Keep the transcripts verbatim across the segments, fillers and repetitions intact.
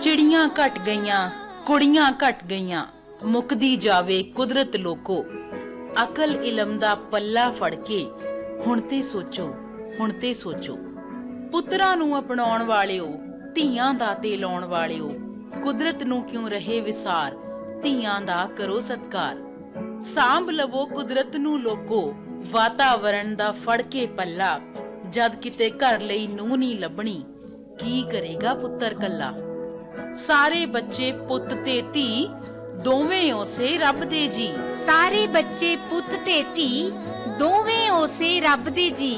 चिड़ियां घट गईयां, कुड़ियां घट गईयां, मुकदी जावे कुदरत लोको। अकल इलम दा पल्ला फड़ के हुण ते सोचो, हुण ते सोचो। पुत्रां नूं अपनाउण वालिओ, धीआं दा ते लाउण वालिओ, कुदरत नूं क्यों रहे विसार, धीआं दा करो सत्कार। सांभ लवो कुदरत नूं लोको, वातावरण दा फड़ के पल्ला। जद किते घर लई नूं नी लभणी, की करेगा पुत्तर कल्ला। सारे बच्चे पुੱਤ ते धी, ਦੋਵੇਂ ਉਸੇ ਰੱਬ ਦੇ ਜੀ। ਸਾਰੇ ਬੱਚੇ ਪੁੱਤ ਤੇ ਧੀ, ਦੋਵੇਂ ਉਸੇ ਰੱਬ ਦੇ ਜੀ।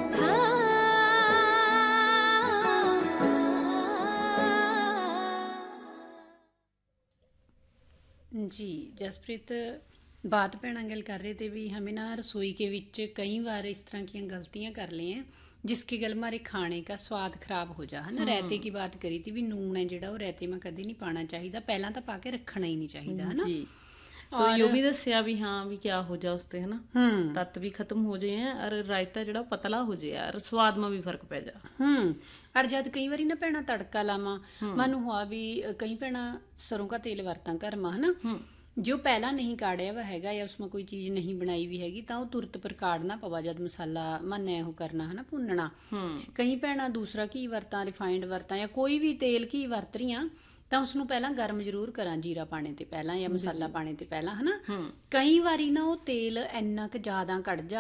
जी जसप्रीत, बात भैणा गल कर रहे थे भी हमें ना रसोई के विच कई बार इस तरह की गलतियां कर ली हैं जिसके गल हमारे खाने का स्वाद खराब हो जा है ना। रायते की बात करी थी भी नून है जिहड़ा वो रायते में कदे नहीं पाना चाहिए, पहला तो पा के रखना ही नहीं चाहिए है ना। ਸੋ ਇਹ ਵੀ ਦੱਸਿਆ ਵੀ ਹਾਂ ਵੀ ਕਿਆ ਹੋ ਜਾ ਉਸ ਤੇ ਹਨਾ, ਤੱਤ ਵੀ ਖਤਮ ਹੋ ਜਾਏ ਔਰ ਰਾਇਤਾ ਜਿਹੜਾ ਪਤਲਾ ਹੋ ਜਾਏ ਔਰ ਸਵਾਦ में भी फर्क पै जा। हम्म और जद कई बारी ना भैणा तड़का लावा मानू हुआ भी कई भैणा सरों का तेल वरतां घर में है ना, जो पहला नहीं काढ़िया वा हैगा या उसमें कोई चीज़ नहीं बनाई भी हैगी तो तुरंत पर काढ़ना पवा जद मसाला मन्ने वो करना है ना भुनना। कई भैणा दूसरा घी वरतां, रिफाइंड वरतां या कोई भी तेल घी वरत रही ਤਾਂ ਉਸਨੂੰ ਪਹਿਲਾਂ ਗਰਮ ਜ਼ਰੂਰ ਕਰਾਂ ਜੀਰਾ ਪਾਣੇ ਤੇ ਪਹਿਲਾਂ ਜਾਂ ਮਸਾਲਾ ਪਾਣੇ ਤੇ ਪਹਿਲਾਂ ਹਨਾ। ਕਈ ਵਾਰੀ ਨਾ ਉਹ ਤੇਲ ਇੰਨਾ ਕੁ ਜ਼ਿਆਦਾ ਕੱਢ ਜਾ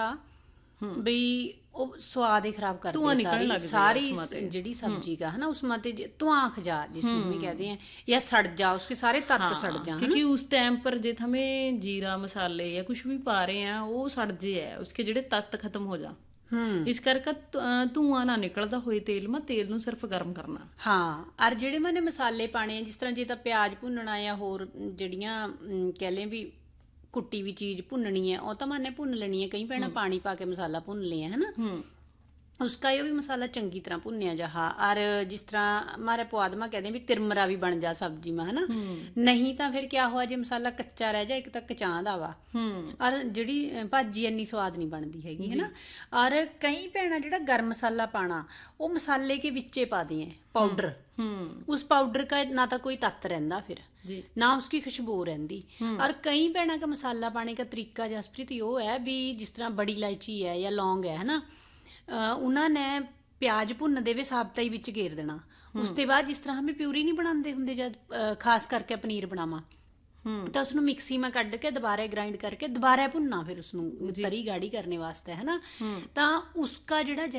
ਬਈ ਉਹ ਸਵਾਦ ਹੀ ਖਰਾਬ ਕਰ ਦੇ ਸਾਰੀ ਜਿਹੜੀ ਸਬਜ਼ੀ का है ना उसमें ते धुआं खजा जिसमें हम कहते हैं या सड़ जा, उसके सारे तत्व सड़ जा। क्योंकि उस टाइम पर जे हमें जीरा मसाले या कुछ भी पा रहे हैं वो सड़ जे है, उसके ਜਿਹੜੇ ਤੱਤ ਖਤਮ ਹੋ ਜਾ। ਇਸ ਕਰਕੇ ਧੂਆਂ ਨਾ ਨਿਕਲਦਾ ਹੋਏ ਤੇਲ ਮਾ ਤੇਲ ਨੂੰ ਸਿਰਫ ਗਰਮ ਕਰਨਾ। ਹਾਂ ਔਰ ਜਿਹੜੇ ਮੈਨੇ ਮਸਾਲੇ ਪਾਣੇ ਜਿਸ ਤਰ੍ਹਾਂ ਜੇ ਤਾਂ ਪਿਆਜ਼ ਭੁੰਨਣਾ ਜਾਂ ਹੋਰ ਜਿਹੜੀਆਂ ਕਹਿ ਲੈ ਵੀ ਕੁੱਟੀ ਵੀ ਚੀਜ਼ ਭੁੰਨਣੀ ਹੈ ਉਹ ਤਾਂ ਮੈਨੇ ਭੁੰਨ ਲੈਣੀ ਹੈ। ਕਈ ਭੈਣਾਂ ਪਾਣੀ ਪਾ ਕੇ ਮਸਾਲਾ ਭੁੰਨ ਲਿਆ ਹੈ ਨਾ, उसका ये भी मसाला चंगी तरह भुनिया जा। हाँ और जिस तरह हमारे पुआदमा कहते हैं भी तिरमरा भी बन जा सब्जी में है ना, नहीं तो फिर क्या हुआ जे मसाला कच्चा रह जाए एक तो कचांद आवा और जिहड़ी भाजी इन्नी स्वाद नहीं बनती हैगी है ना। और कई भैणा जिहड़ा गर्म मसाला पाना वो मसाले के विच्चे पा दिए पाउडर, उस पाउडर का ना तो कोई तत्त रहंदा फिर ना उसकी खुशबू रहंदी। और कई भैणा का मसाला पाने का तरीका जसप्रीत यो है भी जिस तरह बड़ी इलायची है या लौंग है ना, ਉਹਨਾਂ ਨੇ ਪਿਆਜ਼ ਭੁੰਨ ਦੇ ਵੇ ਸਾਬਤਾ ਹੀ ਵਿੱਚ ਘੇਰ ਦੇਣਾ। ਉਸ ਤੋਂ ਬਾਅਦ ਜਿਸ ਤਰ੍ਹਾਂ ਹਮੇ ਪਿਊਰੀ ਨਹੀਂ ਬਣਾਉਂਦੇ ਹੁੰਦੇ ਜਦ ਖਾਸ ਕਰਕੇ ਪਨੀਰ ਬਣਾਵਾ ਤਾਂ ਉਸਨੂੰ ਮਿਕਸੀ में ਕੱਢ ਕੇ ਦੁਬਾਰਾ ਗ੍ਰਾਈਂਡ ਕਰਕੇ ਦੁਬਾਰਾ ਭੁੰਨਣਾ ਫਿਰ ਉਸਨੂੰ ਤਰੀ ਗਾੜੀ ਕਰਨੇ ਵਾਸਤੇ ਹੈ ਨਾ। ਤਾਂ ਉਸਕਾ ਜਿਹੜਾ